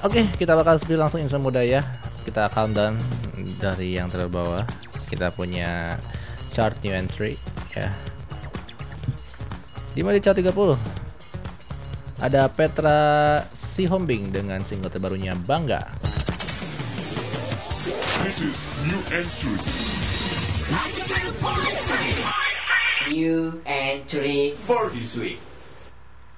Oke, kita bakal spill langsung insan muda ya. Kita countdown dari yang terbawah. Kita punya chart new entry ya. Di chart 30 ada Petra Sihombing dengan single terbarunya Bangga. This is new entry. New entry For this week.